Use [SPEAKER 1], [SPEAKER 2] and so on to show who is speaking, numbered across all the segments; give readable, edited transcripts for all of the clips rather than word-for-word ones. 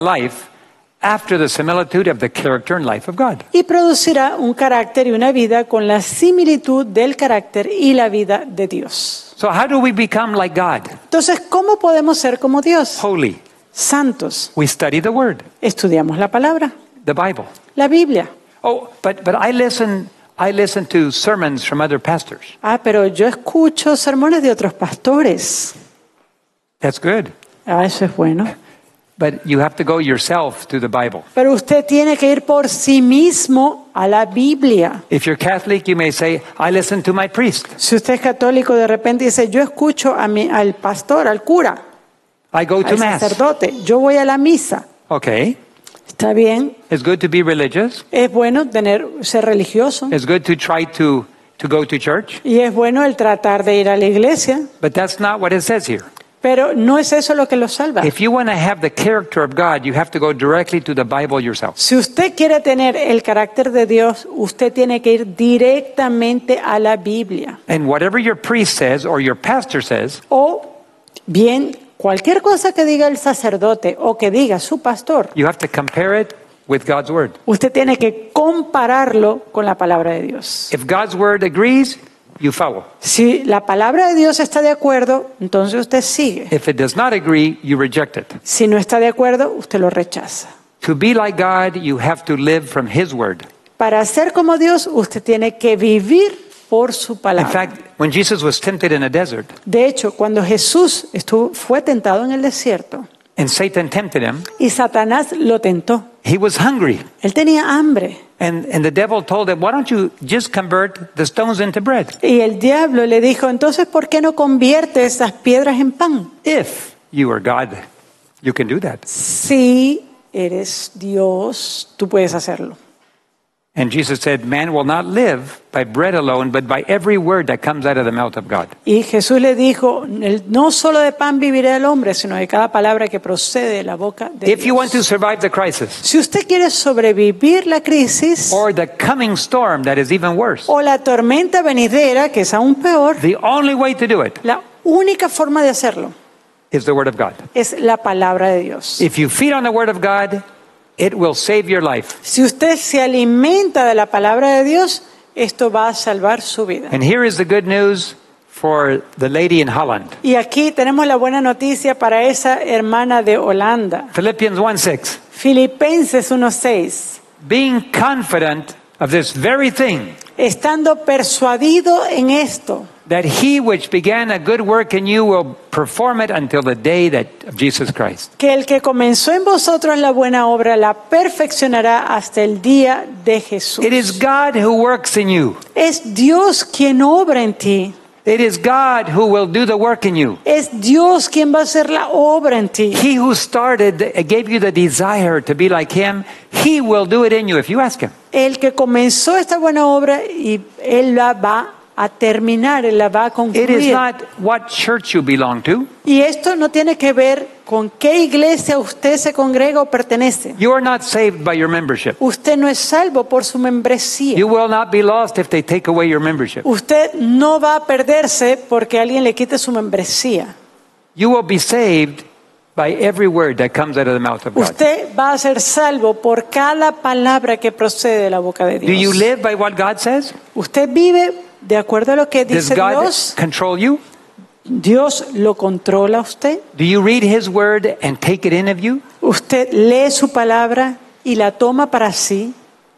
[SPEAKER 1] life after the similitude of the character and life of God.
[SPEAKER 2] Y producirá un carácter y una vida con la similitud del carácter y la vida de Dios.
[SPEAKER 1] So how do we become like God?
[SPEAKER 2] Entonces, ¿cómo podemos ser como Dios?
[SPEAKER 1] Holy.
[SPEAKER 2] Santos.
[SPEAKER 1] We study the Word,
[SPEAKER 2] Estudiamos la palabra,
[SPEAKER 1] the Bible.
[SPEAKER 2] la Biblia.
[SPEAKER 1] Oh, but I listen to sermons from other pastors.
[SPEAKER 2] Pero yo escucho sermones de otros pastores.
[SPEAKER 1] That's good.
[SPEAKER 2] Eso es bueno.
[SPEAKER 1] But you have to go yourself to the Bible.
[SPEAKER 2] Pero usted tiene que ir por sí mismo a la Biblia.
[SPEAKER 1] If you're Catholic, you may say, I listen to my priest.
[SPEAKER 2] Si usted es católico, de repente dice, yo escucho al pastor, al cura,
[SPEAKER 1] I go to
[SPEAKER 2] al
[SPEAKER 1] Mass.
[SPEAKER 2] sacerdote, yo voy a la misa.
[SPEAKER 1] Okay.
[SPEAKER 2] Está bien,
[SPEAKER 1] It's good to be religious.
[SPEAKER 2] es bueno ser religioso
[SPEAKER 1] It's good to try to go to church.
[SPEAKER 2] y es bueno el tratar de ir a la iglesia,
[SPEAKER 1] But that's not what it says here.
[SPEAKER 2] pero no es eso lo que lo salva.
[SPEAKER 1] If you want to have the character of God, you have to go directly to the Bible yourself.
[SPEAKER 2] Si usted quiere tener el carácter de Dios, usted tiene que ir directamente a la Biblia.
[SPEAKER 1] And whatever your priest says or your pastor says,
[SPEAKER 2] O bien, cualquier cosa que diga el sacerdote o que diga su pastor,
[SPEAKER 1] you have to compare it with God's word.
[SPEAKER 2] usted tiene que compararlo con la palabra de Dios.
[SPEAKER 1] If God's word agrees, you follow.
[SPEAKER 2] Si la palabra de Dios está de acuerdo, entonces usted sigue.
[SPEAKER 1] If it does not agree, you reject it.
[SPEAKER 2] Si no está de acuerdo, usted lo rechaza.
[SPEAKER 1] To be like God, you have to live from His word.
[SPEAKER 2] Para ser como Dios, usted tiene que vivir por su
[SPEAKER 1] In
[SPEAKER 2] palabra.
[SPEAKER 1] fact, when Jesus was tempted in a desert
[SPEAKER 2] De hecho, cuando Jesús fue tentado en el desierto
[SPEAKER 1] and Satan tempted him,
[SPEAKER 2] y Satanás lo tentó,
[SPEAKER 1] he was hungry.
[SPEAKER 2] él tenía hambre.
[SPEAKER 1] And the devil told him, why don't you just convert the stones into bread?
[SPEAKER 2] Y el diablo le dijo, entonces, ¿por qué no convierte esas piedras en pan?
[SPEAKER 1] If you are God, you can do that.
[SPEAKER 2] Si eres Dios, tú puedes hacerlo.
[SPEAKER 1] And Jesus said, man will not live by bread alone, but by every word that comes out of the mouth of God.
[SPEAKER 2] Y Jesús le dijo, no solo de pan vivirá el hombre, sino de cada palabra que procede de la boca de
[SPEAKER 1] If you want to
[SPEAKER 2] Dios.
[SPEAKER 1] survive the crisis
[SPEAKER 2] Si usted quiere sobrevivir la crisis
[SPEAKER 1] or the coming storm that is even worse,
[SPEAKER 2] o la tormenta venidera, que es aún peor,
[SPEAKER 1] the only way to do it
[SPEAKER 2] la única forma de hacerlo
[SPEAKER 1] is the word of God.
[SPEAKER 2] es la palabra de Dios.
[SPEAKER 1] If you feed on the word of God, it will save your life.
[SPEAKER 2] Si usted se alimenta de la palabra de Dios, esto va a salvar su vida.
[SPEAKER 1] And here is the good news for the lady in Holland.
[SPEAKER 2] Y aquí tenemos la buena noticia para esa hermana de Holanda.
[SPEAKER 1] Philippians 1:6.
[SPEAKER 2] Filipenses 1:6.
[SPEAKER 1] Being confident of this very thing,
[SPEAKER 2] Estando persuadido en esto,
[SPEAKER 1] that he which began a good work in you will perform it until the day of Jesus Christ.
[SPEAKER 2] que el que comenzó en vosotros la buena obra la perfeccionará hasta el día de Jesús.
[SPEAKER 1] It is God who works in you.
[SPEAKER 2] Es Dios quien obra en ti.
[SPEAKER 1] It is God who will do the work in you.
[SPEAKER 2] Es Dios quien va a hacer la obra en ti.
[SPEAKER 1] He who gave you the desire to be like him, he will do it in you if you ask him.
[SPEAKER 2] El que comenzó esta buena obra y Él la va a terminar, Él la va a
[SPEAKER 1] It is
[SPEAKER 2] concluir.
[SPEAKER 1] not what church you belong to.
[SPEAKER 2] Y esto no tiene que ver con qué iglesia usted se congrega o pertenece.
[SPEAKER 1] You are not saved by your membership.
[SPEAKER 2] Usted no es salvo por su membresía.
[SPEAKER 1] You will not be lost if they take away your membership.
[SPEAKER 2] Usted no va a perderse porque alguien le quite su membresía.
[SPEAKER 1] You will be saved by every word that comes out of the mouth of God.
[SPEAKER 2] Usted va a ser salvo por cada palabra que procede de la boca de
[SPEAKER 1] Do you
[SPEAKER 2] Dios.
[SPEAKER 1] live by what God says?
[SPEAKER 2] Usted vive de acuerdo a lo que
[SPEAKER 1] Does
[SPEAKER 2] dice
[SPEAKER 1] God
[SPEAKER 2] Dios.
[SPEAKER 1] control you?
[SPEAKER 2] Dios lo controla a usted.
[SPEAKER 1] Do you read his word and take it in of you?
[SPEAKER 2] Usted lee su palabra y la toma para sí.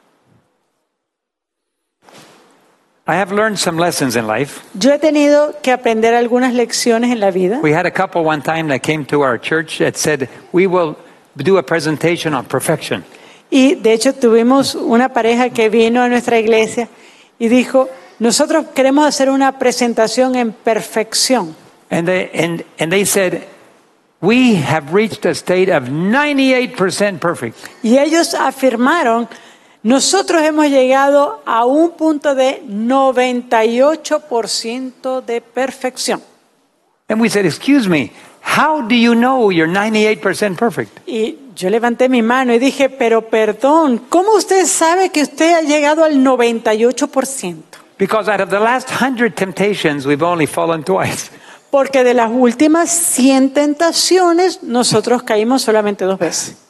[SPEAKER 1] I have learned some lessons in life.
[SPEAKER 2] Yo he tenido que aprender algunas lecciones en la vida.
[SPEAKER 1] We had a couple one time that came to our church that said, we will do a presentation on perfection.
[SPEAKER 2] Y de hecho tuvimos una pareja que vino a nuestra iglesia y dijo, nosotros queremos hacer una presentación en perfección.
[SPEAKER 1] And they said, we have reached a state of 98% perfect.
[SPEAKER 2] Y ellos afirmaron, nosotros hemos llegado a un punto de 98% de perfección.
[SPEAKER 1] And we said, excuse me, how do you know you're 98% perfect?
[SPEAKER 2] Y yo levanté mi mano y dije, pero perdón, ¿cómo usted sabe que usted ha llegado al 98%?
[SPEAKER 1] Because out of the last 100 temptations, we've only fallen twice.
[SPEAKER 2] Porque de las últimas 100 tentaciones, nosotros caímos solamente 2 veces.